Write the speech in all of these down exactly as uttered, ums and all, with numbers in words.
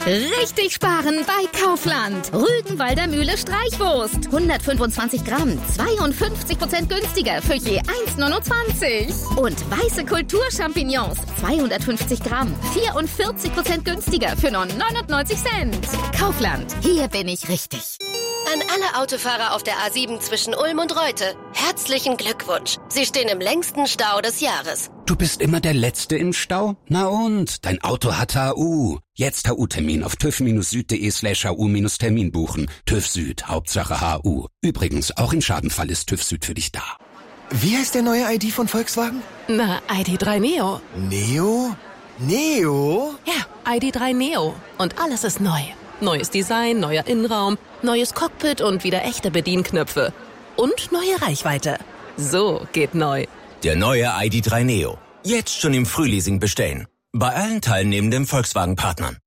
Richtig sparen bei Kaufland. Rügenwalder Mühle Streichwurst. hundertfünfundzwanzig Gramm, zweiundfünfzig Prozent günstiger für je eins neunundzwanzig. Und weiße Kulturchampignons, zweihundertfünfzig Gramm, vierundvierzig Prozent günstiger für nur neunundneunzig Cent. Kaufland, hier bin ich richtig. An alle Autofahrer auf der A sieben zwischen Ulm und Reute, herzlichen Glückwunsch. Sie stehen im längsten Stau des Jahres. Du bist immer der Letzte im Stau? Na und? Dein Auto hat H U. Jetzt H U-Termin auf tüv-süd.de slash hu-termin buchen. TÜV Süd, Hauptsache H U. Übrigens, auch im Schadenfall ist TÜV Süd für dich da. Wie heißt der neue I D von Volkswagen? Na, I D drei Neo. Neo? Neo? Ja, I D drei Neo. Und alles ist neu. Neues Design, neuer Innenraum, neues Cockpit und wieder echte Bedienknöpfe. Und neue Reichweite. So geht neu. Der neue I D drei Neo. Jetzt schon im Frühleasing bestellen. Bei allen teilnehmenden Volkswagen-Partnern.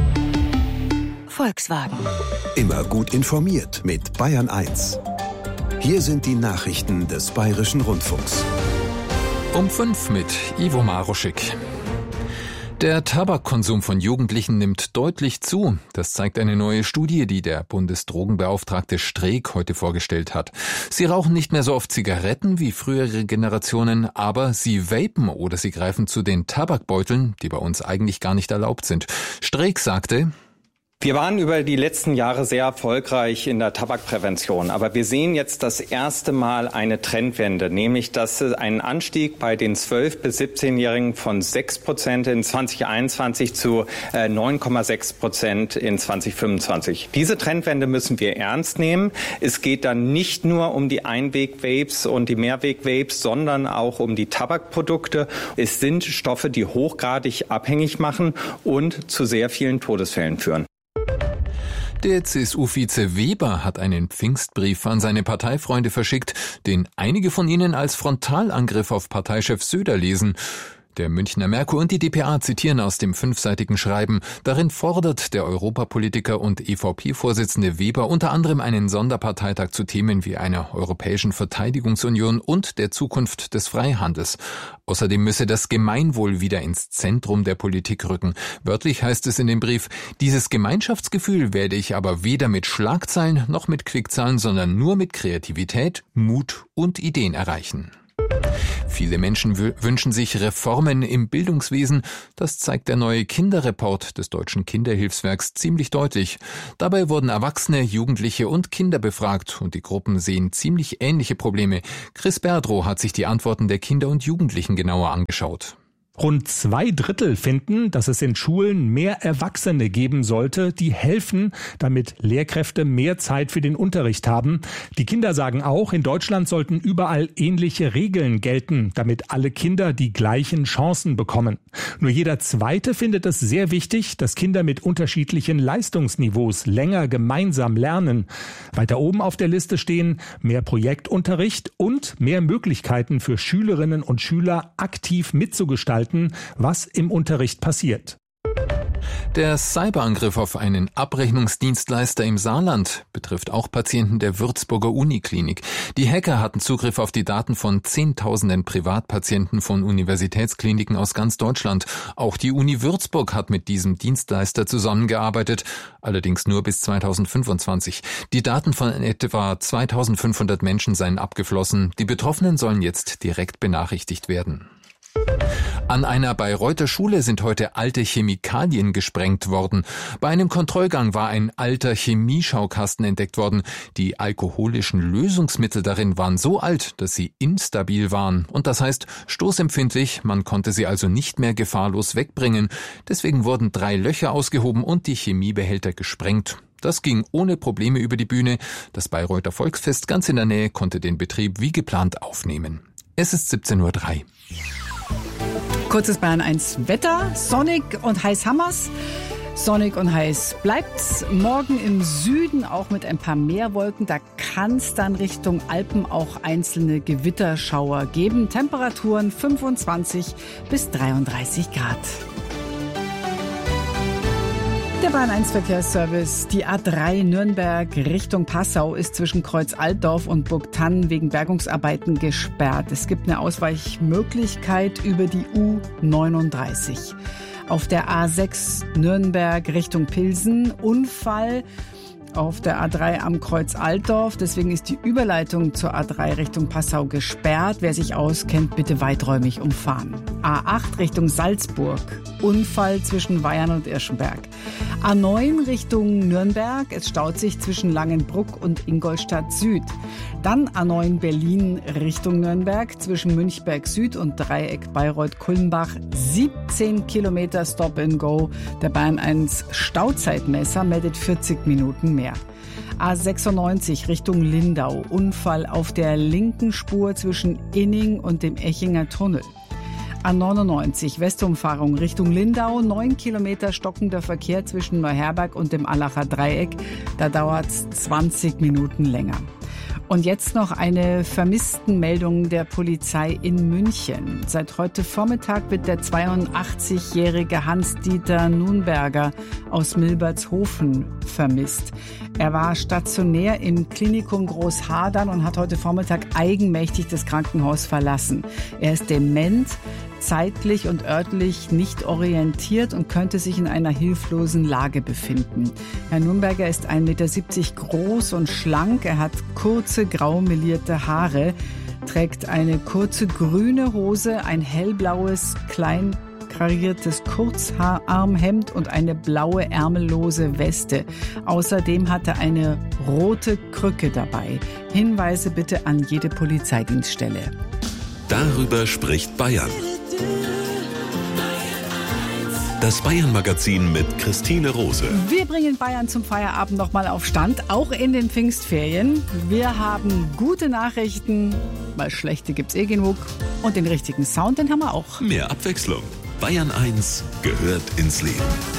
Volkswagen. Immer gut informiert mit Bayern eins. Hier sind die Nachrichten des Bayerischen Rundfunks. Um fünf mit Ivo Maruschik. Der Tabakkonsum von Jugendlichen nimmt deutlich zu. Das zeigt eine neue Studie, die der Bundesdrogenbeauftragte Streeck heute vorgestellt hat. Sie rauchen nicht mehr so oft Zigaretten wie frühere Generationen, aber sie vapen oder sie greifen zu den Tabakbeuteln, die bei uns eigentlich gar nicht erlaubt sind. Streeck sagte: Wir waren über die letzten Jahre sehr erfolgreich in der Tabakprävention, aber wir sehen jetzt das erste Mal eine Trendwende, nämlich dass ein Anstieg bei den zwölf- bis siebzehnjährigen von sechs Prozent in zwanzig einundzwanzig zu neun Komma sechs Prozent in zwanzig fünfundzwanzig. Diese Trendwende müssen wir ernst nehmen. Es geht dann nicht nur um die Einweg-Vapes und die Mehrweg-Vapes, sondern auch um die Tabakprodukte. Es sind Stoffe, die hochgradig abhängig machen und zu sehr vielen Todesfällen führen. Der C S U-Vize Weber hat einen Pfingstbrief an seine Parteifreunde verschickt, den einige von ihnen als Frontalangriff auf Parteichef Söder lesen. Der Münchner Merkur und die d p a zitieren aus dem fünfseitigen Schreiben. Darin fordert der Europapolitiker und E V P-Vorsitzende Weber unter anderem einen Sonderparteitag zu Themen wie einer europäischen Verteidigungsunion und der Zukunft des Freihandels. Außerdem müsse das Gemeinwohl wieder ins Zentrum der Politik rücken. Wörtlich heißt es in dem Brief: Dieses Gemeinschaftsgefühl werde ich aber weder mit Schlagzeilen noch mit Klickzahlen, sondern nur mit Kreativität, Mut und Ideen erreichen. Viele Menschen w- wünschen sich Reformen im Bildungswesen. Das zeigt der neue Kinderreport des Deutschen Kinderhilfswerks ziemlich deutlich. Dabei wurden Erwachsene, Jugendliche und Kinder befragt und die Gruppen sehen ziemlich ähnliche Probleme. Chris Berdrow hat sich die Antworten der Kinder und Jugendlichen genauer angeschaut. Rund zwei Drittel finden, dass es in Schulen mehr Erwachsene geben sollte, die helfen, damit Lehrkräfte mehr Zeit für den Unterricht haben. Die Kinder sagen auch, in Deutschland sollten überall ähnliche Regeln gelten, damit alle Kinder die gleichen Chancen bekommen. Nur jeder Zweite findet es sehr wichtig, dass Kinder mit unterschiedlichen Leistungsniveaus länger gemeinsam lernen. Weiter oben auf der Liste stehen mehr Projektunterricht und mehr Möglichkeiten für Schülerinnen und Schüler, aktiv mitzugestalten, was im Unterricht passiert. Der Cyberangriff auf einen Abrechnungsdienstleister im Saarland betrifft auch Patienten der Würzburger Uniklinik. Die Hacker hatten Zugriff auf die Daten von Zehntausenden Privatpatienten von Universitätskliniken aus ganz Deutschland. Auch die Uni Würzburg hat mit diesem Dienstleister zusammengearbeitet, allerdings nur bis zweitausendfünfundzwanzig. Die Daten von etwa zweitausendfünfhundert Menschen seien abgeflossen. Die Betroffenen sollen jetzt direkt benachrichtigt werden. An einer Bayreuther Schule sind heute alte Chemikalien gesprengt worden. Bei einem Kontrollgang war ein alter Chemieschaukasten entdeckt worden. Die alkoholischen Lösungsmittel darin waren so alt, dass sie instabil waren. Und das heißt stoßempfindlich, man konnte sie also nicht mehr gefahrlos wegbringen. Deswegen wurden drei Löcher ausgehoben und die Chemiebehälter gesprengt. Das ging ohne Probleme über die Bühne. Das Bayreuther Volksfest ganz in der Nähe konnte den Betrieb wie geplant aufnehmen. Es ist siebzehn Uhr drei. Kurzes Bayern eins Wetter, sonnig und heiß hammers. Sonnig und heiß bleibt's. Morgen im Süden auch mit ein paar mehr Wolken. Da kann es dann Richtung Alpen auch einzelne Gewitterschauer geben. Temperaturen fünfundzwanzig bis dreiunddreißig Grad. Der Bayern eins Verkehrsservice. Die A drei Nürnberg Richtung Passau ist zwischen Kreuz Altdorf und Burgthann wegen Bergungsarbeiten gesperrt. Es gibt eine Ausweichmöglichkeit über die U neununddreißig. Auf der A sechs Nürnberg Richtung Pilsen, Unfall. Auf der A drei am Kreuz Altdorf. Deswegen ist die Überleitung zur A drei Richtung Passau gesperrt. Wer sich auskennt, bitte weiträumig umfahren. A acht Richtung Salzburg. Unfall zwischen Weyern und Irschenberg. A neun Richtung Nürnberg. Es staut sich zwischen Langenbruck und Ingolstadt Süd. Dann A neun Berlin Richtung Nürnberg. Zwischen Münchberg Süd und Dreieck Bayreuth-Kulmbach. siebzehn Kilometer Stop and Go. Der Bayern eins Stauzeitmesser meldet vierzig Minuten mehr. A sechsundneunzig Richtung Lindau. Unfall auf der linken Spur zwischen Inning und dem Echinger Tunnel. A neunundneunzig Westumfahrung Richtung Lindau. Neun Kilometer stockender Verkehr zwischen Neuherberg und dem Allacher Dreieck. Da dauert es zwanzig Minuten länger. Und jetzt noch eine Vermisstenmeldung der Polizei in München. Seit heute Vormittag wird der zweiundachtzigjährige Hans-Dieter Nunberger aus Milbertshofen vermisst. Er war stationär im Klinikum Großhadern und hat heute Vormittag eigenmächtig das Krankenhaus verlassen. Er ist dement, zeitlich und örtlich nicht orientiert und könnte sich in einer hilflosen Lage befinden. Herr Nunberger ist ein Meter siebzig groß und schlank. Er hat kurze, grau melierte Haare, trägt eine kurze grüne Hose, ein hellblaues, klein kariertes Kurzarmhemd und eine blaue ärmellose Weste. Außerdem hat er eine rote Krücke dabei. Hinweise bitte an jede Polizeidienststelle. Darüber spricht Bayern. Das Bayern-Magazin mit Christine Rose. Wir bringen Bayern zum Feierabend nochmal auf Stand, auch in den Pfingstferien. Wir haben gute Nachrichten, weil schlechte gibt's eh genug. Und den richtigen Sound, den haben wir auch. Mehr Abwechslung. Bayern eins gehört ins Leben.